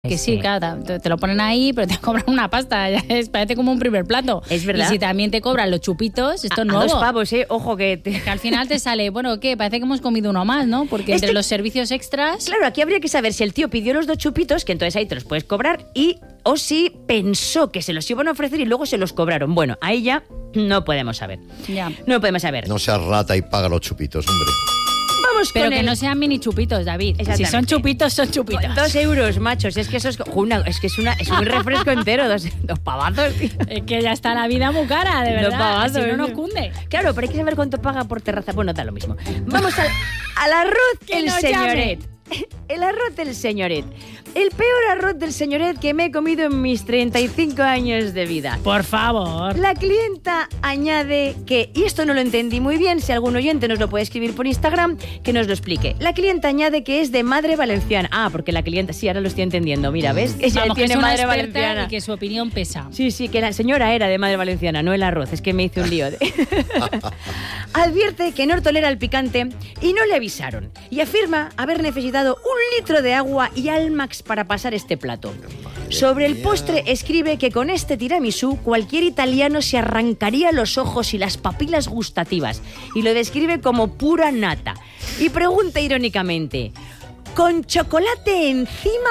Que sí, claro, te lo ponen ahí, pero te cobran una pasta, parece como un primer plato. Es verdad. Y si también te cobran los chupitos, esto es nuevo. A 2 pavos, ojo que al final te sale, bueno, ¿qué? Parece que hemos comido uno más, ¿no? Porque entre los servicios extras... Claro, aquí habría que saber si el tío pidió los 2 chupitos, que entonces ahí te los puedes cobrar, o si pensó que se los iban a ofrecer y luego se los cobraron. Bueno, ahí ya no podemos saber. Ya. No podemos saber. No seas rata y paga los chupitos, hombre. Pero que no sean mini chupitos, David. Si son chupitos, son chupitos. 2 euros, machos. Es que eso es un refresco entero, dos pavazos. Tío. Es que ya está la vida muy cara, de verdad. 2 pavazos. Así no nos cunde. Claro, pero hay que saber cuánto paga por terraza. Bueno, da lo mismo. Vamos al arroz el señoret. El arroz del señoret. El peor arroz del señoret que me he comido en mis 35 años de vida. Por favor. La clienta añade que, y esto no lo entendí muy bien, si algún oyente nos lo puede escribir por Instagram, que nos lo explique. La clienta añade que es de madre valenciana. Ah, porque la clienta, sí, ahora lo estoy entendiendo. Mira, ¿ves? Ella Vamos, tiene que es madre una experta valenciana. Y que su opinión pesa. Sí, que la señora era de madre valenciana, no el arroz. Es que me hice un lío. Advierte que no tolera el picante y no le avisaron. Y afirma haber necesitado 1 litro de agua y Almax para pasar este plato. Sobre el postre escribe que con este tiramisú cualquier italiano se arrancaría los ojos y las papilas gustativas y lo describe como pura nata. Y pregunta irónicamente, ¿con chocolate encima?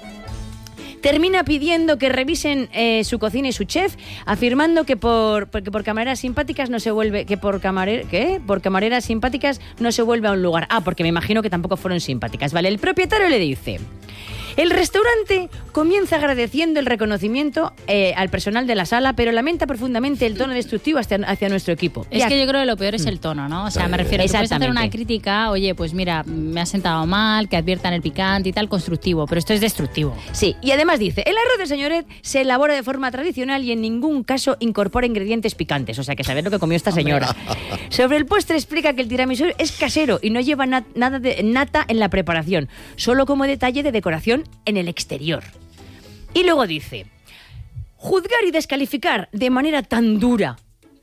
Termina pidiendo que revisen su cocina y su chef, afirmando que por camareras simpáticas no se vuelve... Por camareras simpáticas no se vuelve a un lugar. Ah, porque me imagino que tampoco fueron simpáticas, ¿vale? El propietario le dice... El restaurante comienza agradeciendo el reconocimiento al personal de la sala, pero lamenta profundamente el tono destructivo hacia nuestro equipo. Es que yo creo que lo peor es el tono, ¿no? O sea, me refiero, tú puedes hacer una crítica, oye, pues mira, me ha sentado mal, que adviertan el picante y tal, constructivo, pero esto es destructivo. Sí, y además dice, el arroz del señoret se elabora de forma tradicional y en ningún caso incorpora ingredientes picantes, o sea, que saber lo que comió esta señora. Sobre el postre explica que el tiramisú es casero y no lleva nada de nata en la preparación, solo como detalle de decoración en el exterior. Y luego dice, juzgar y descalificar de manera tan dura,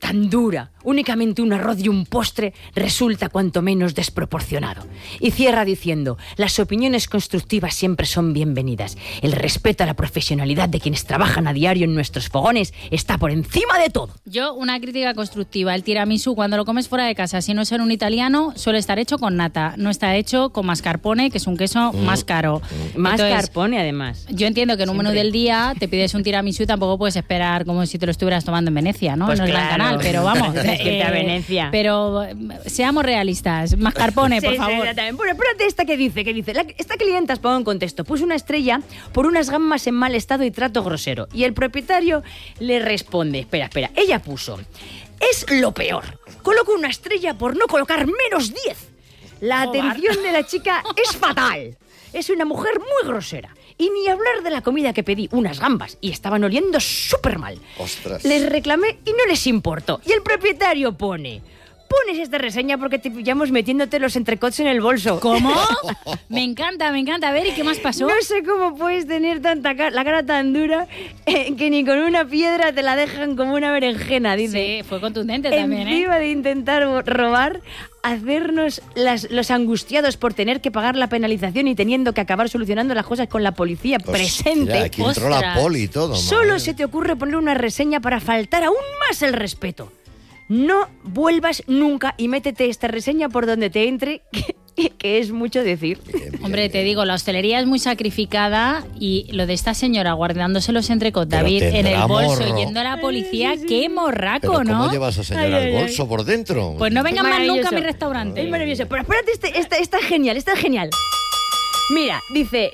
únicamente un arroz y un postre resulta cuanto menos desproporcionado. Y cierra diciendo, las opiniones constructivas siempre son bienvenidas. El respeto a la profesionalidad de quienes trabajan a diario en nuestros fogones está por encima de todo. Yo, una crítica constructiva. El tiramisú, cuando lo comes fuera de casa, si no es en un italiano, suele estar hecho con nata. No está hecho con mascarpone, que es un queso más caro. Mascarpone, además. Yo entiendo que en un menú del día te pides un tiramisú y tampoco puedes esperar como si te lo estuvieras tomando en Venecia, ¿no? Pues no es claro. Gran Canal, pero vamos. A Venecia. Pero seamos realistas. Mascarpone, por favor. Exactamente. Bueno, espérate esta que dice. Esta clienta, os pongo en contexto, puso una estrella por unas gambas en mal estado y trato grosero. Y el propietario le responde, espera. Ella puso, es lo peor. Coloco una estrella por no colocar menos 10. La atención de la chica es fatal. Es una mujer muy grosera. Y ni hablar de la comida que pedí, unas gambas, y estaban oliendo súper mal. Ostras. Les reclamé y no les importó. Y el propietario pones esta reseña porque te pillamos metiéndote los entrecots en el bolso. ¿Cómo? Me encanta. A ver, ¿y qué más pasó? No sé cómo puedes tener la cara tan dura que ni con una piedra te la dejan como una berenjena, dice. Sí, fue contundente también, Encima de intentar robar, hacernos los angustiados por tener que pagar la penalización y teniendo que acabar solucionando las cosas con la policía presente. Aquí entró la poli y todo. Solo se te ocurre poner una reseña para faltar aún más el respeto. No vuelvas nunca y métete esta reseña por donde te entre, que es mucho decir. Hombre, te digo, la hostelería es muy sacrificada y lo de esta señora guardándose los entrecots, David, en el bolso, yendo a la policía, qué morraco, ¿Pero ¿no? ¿Cómo lleva a esa señora el bolso por dentro? Pues no vengan más nunca a mi Es restaurante. Es maravilloso. Pero espérate, está genial. Mira, dice,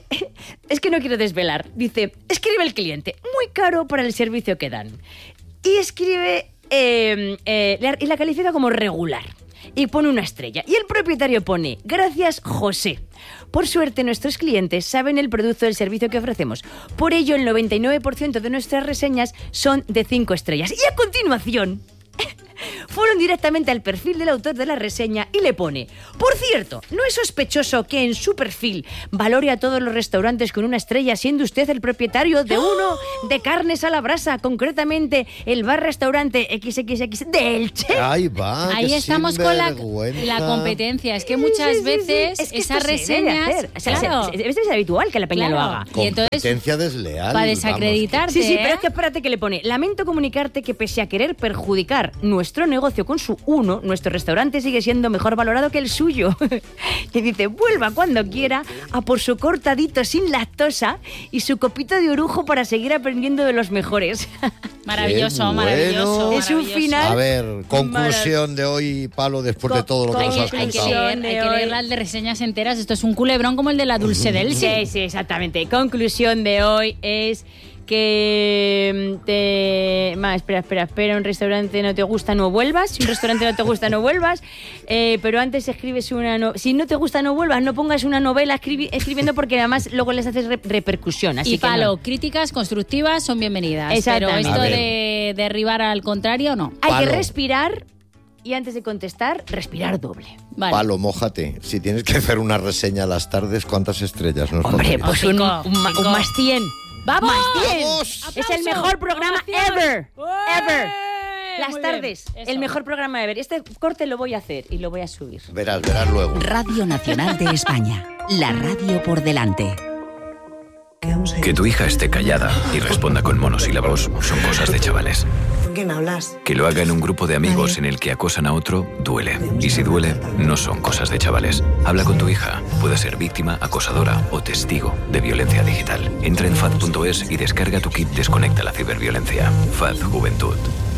es que no quiero desvelar. Dice, escribe el cliente, muy caro para el servicio que dan. Y escribe... y la califica como regular y pone una estrella y el propietario pone gracias José, por suerte nuestros clientes saben el producto del servicio que ofrecemos, por ello el 99% de nuestras reseñas son de 5 estrellas y a continuación fueron directamente al perfil del autor de la reseña y le pone: por cierto, ¿no es sospechoso que en su perfil valore a todos los restaurantes con una estrella, siendo usted el propietario de uno de carnes a la brasa, concretamente el bar-restaurante XXX de Elche? Ahí va. Ahí estamos con la competencia. Es que muchas veces es que esas reseñas... Claro. Es habitual que la peña lo haga. Y entonces, competencia desleal. para desacreditarte. Sí, pero es que espérate que le pone: lamento comunicarte que pese a querer perjudicar nuestro negocio con su uno, nuestro restaurante sigue siendo mejor valorado que el suyo. Y dice: vuelva cuando quiera a por su cortadito sin lactosa y su copito de orujo para seguir aprendiendo de los mejores. Maravilloso, bueno. maravilloso. Es un final. A ver, conclusión de hoy, Palo, después de todo lo que nos has Hay que contado. leer las de reseñas enteras. Esto es un culebrón como el de la Dulce del Sí, sí, exactamente. Conclusión de hoy es que espera, un restaurante no te gusta, no vuelvas. Si un restaurante no te gusta, no vuelvas. Pero antes escribes si no te gusta, no vuelvas. No pongas una novela escribiendo, porque además luego les haces repercusión. Así y que Palo, no. Críticas constructivas son bienvenidas. Exactamente. Pero esto de derribar al contrario, no. Hay Palo. que respirar y antes de contestar, respirar doble. Vale. Palo, mójate. Si tienes que hacer una reseña a las tardes, ¿cuántas estrellas nos Hombre, pondrías? pues un Cinco. más 100. ¡Vamos! ¡Más 100! ¡Vamos! Es el mejor programa ever. Ever. Las Muy tardes, bien, eso. el mejor programa ever. Este corte lo voy a hacer y lo voy a subir. Verás luego. Radio Nacional de España. La radio por delante. Que tu hija esté callada y responda con monosílabos son cosas de chavales. ¿Con quién hablas? Que lo haga en un grupo de amigos en el que acosan a otro, duele. Y si duele, no son cosas de chavales. Habla con tu hija. Puede ser víctima, acosadora o testigo de violencia digital. Entra en FAD.es y descarga tu kit Desconecta la ciberviolencia. FAD Juventud.